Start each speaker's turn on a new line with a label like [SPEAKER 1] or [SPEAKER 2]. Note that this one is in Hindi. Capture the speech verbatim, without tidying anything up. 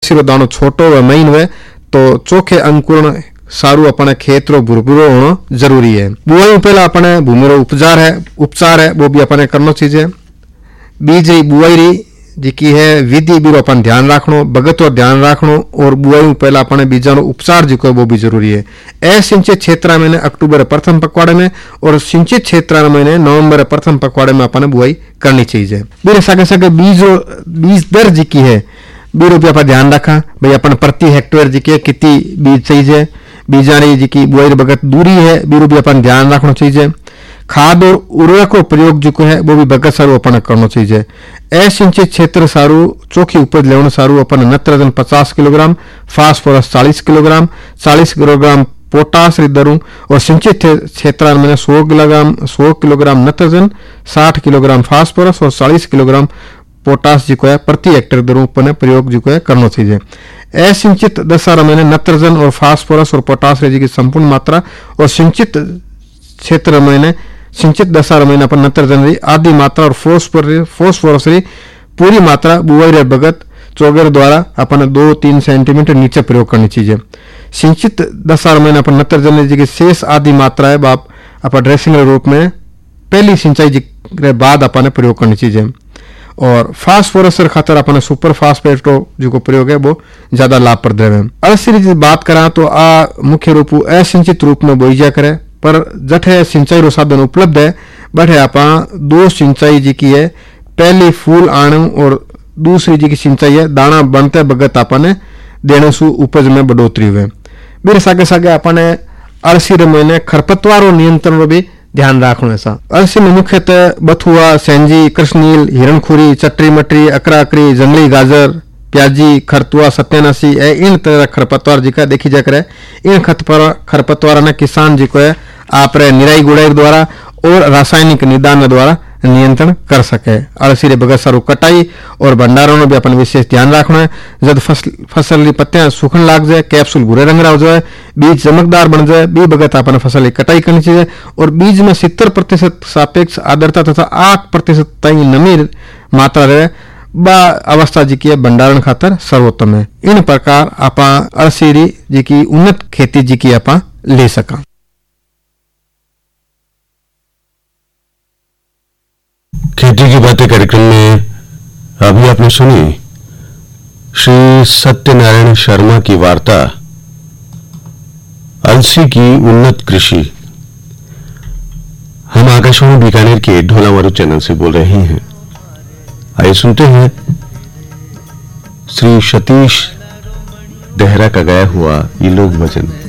[SPEAKER 1] अलसी रो दाणो छोटो व महीन वे तो चोखे अंकुरण सारू अपने खेत रो भुरभुरो होना जरूरी है। बुआई पहला अपने भूमि रो उपचार है उपचार है वो भी अपने करना चाहिए। बीज री बुआई री जिकी है विधि भी अपन ध्यान रखनो, बगत रो ध्यान रखनो और बुआई पहला अपने बीजा रो उपचार जो है वो भी जरूरी है। असिंचित क्षेत्र में अक्टूबर प्रथम पखवाड़े में और सिंचित क्षेत्र में नवंबर प्रथम पखवाड़े में अपने बुआई करनी चाहिए। मेरे सके सके बीज बीज दर जिकी है बी रुपया पर ध्यान रखा भाई अपन प्रति हेक्टेयर जिकी कितनी बीज चाहिए। बीजारी जिकी बुआई बगत दूरी है बी रुपया अपन ध्यान रखना चाहिए। खाद और उर्वरक प्रयोग जो है वो भी बगत सारू अपन करना चाहिए। असिंचित क्षेत्र सारू चोखी उपज लेवन सारू अपन नत्रजन पचास किलोग्राम, फास्फोरस चालीस किलोग्राम, चालीस किलोग्राम पोटास दरूं और सिंचित क्षेत्र में सौ किलोग्राम सौ किलोग्राम नत्रजन, साठ किलोग्राम फास्फोरस और चालीस किलोग्राम पोटास जो है प्रति हेक्टेयर दरूं अपन प्रयोग जो है करना चाहिए। असिंचित दशा में नत्रजन और फास्फोरस और पोटास की संपूर्ण मात्रा और सिंचित क्षेत्र में सिंचित दशा में अपन नत्रजन री आधी मात्रा और फोस्फोरस फोस्फोरस री पूरी मात्रा बुआई रे बगत चौगर द्वारा अपन दो तीन सेंटीमीटर नीचे प्रयोग करनी चाहिए। सिंचित दशा में अपन नत्रजन जी की शेष आधी मात्रा है बाप अपन ड्रेसिंग के रूप में पहली सिंचाई जी के बाद अपन प्रयोग करनी चाहिए। और फास्फोरस खातर अपन सुपर फास्फेट जो को प्रयोग है वो ज्यादा लाभप्रद है। अलसी की बात करा तो आ मुख्य रूप असिंचित रूप में बोई जा करे पर जठे सिंचाई रो साधन उपलब्ध है बठे आपा दो सिंचाई जी की है। पहली फूल आणु और दूसरी जी की सिंचाई है दाना बनते बगत आपने देने सु उपज में बढ़ोतरी हुए। मेरे सागे सागे अपने अलसी रे महीने खरपतवार नियंत्रण रो भी ध्यान रखना ऐसा। अलसी में मुख्यतः बथुआ, सेंजी, कृष्णनील, हिरणखुरी, चटरी मटरी, अकरा अकरी, जंगली गाजर, प्याजी, खरतुआ, सत्यानाशी ए इन तरह खरपतवार जी का देखी जा करे। इन खरपतवार ने किसान जी को है आप निराई गुड़ाई द्वारा और रासायनिक निदान द्वारा नियंत्रण कर सके। अलसी रे बगत सारू कटाई और भंडारण भी अपन विशेष ध्यान रखना है। जब फसल फसल की पत्तियां सूखन लाग जाए, कैप्सूल भूरे रंग हो जाए, बीज चमकदार बन जाए, बी बगत अपन फसल की कटाई करनी चाहिए। और बीज में सत्तर प्रतिशत सापेक्ष आर्द्रता तथा आठ प्रतिशत तक नमी मात्रा रहे बा अवस्था जी की भंडारण खातर सर्वोत्तम है। इन प्रकार आप अलसी री जी की उन्नत खेती जी की आप ले सका।
[SPEAKER 2] खेती की बातें कार्यक्रम में अभी आपने सुनी श्री सत्यनारायण शर्मा की वार्ता अलसी की उन्नत कृषि। हम आकाशवाणी बीकानेर के ढोलावारू चैनल से बोल रहे हैं। आइए सुनते हैं श्री सतीश देहरा का गाया हुआ ये लोक भजन।